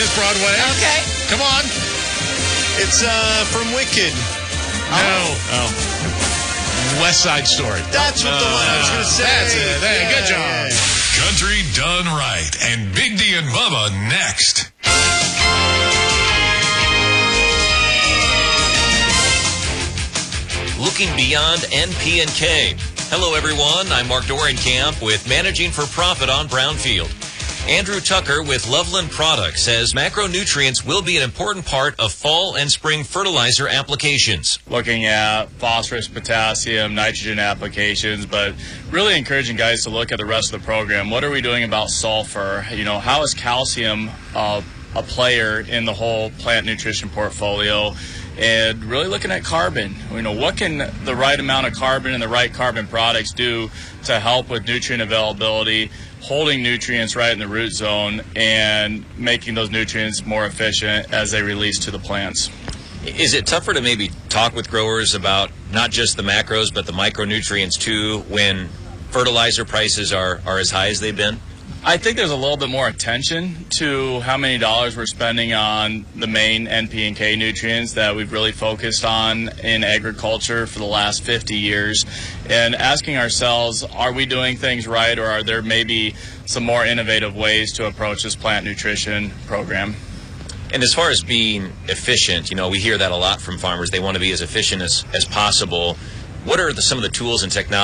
is Broadway. Okay. Come on. It's from Wicked. No. Oh. West Side Story. That's what the one I was going to say. That's it. Hey, good job. Country done right. And Big D and Bubba next. Looking beyond NP&K. Hello, everyone. I'm Mark Dorenkamp with Managing for Profit on Brownfield. Andrew Tucker with Loveland Products says macronutrients will be an important part of fall and spring fertilizer applications. Looking at phosphorus, potassium, nitrogen applications, but really encouraging guys to look at the rest of the program. What are we doing about sulfur? How is calcium a player in the whole plant nutrition portfolio? And really looking at carbon. What can the right amount of carbon and the right carbon products do to help with nutrient availability, holding nutrients right in the root zone, and making those nutrients more efficient as they release to the plants. Is it tougher to maybe talk with growers about not just the macros but the micronutrients too when fertilizer prices are as high as they've been? I think there's a little bit more attention to how many dollars we're spending on the main NP and K nutrients that we've really focused on in agriculture for the last 50 years, and asking ourselves, are we doing things right, or are there maybe some more innovative ways to approach this plant nutrition program? And as far as being efficient, we hear that a lot from farmers. They want to be as efficient as possible. What are some of the tools and technologies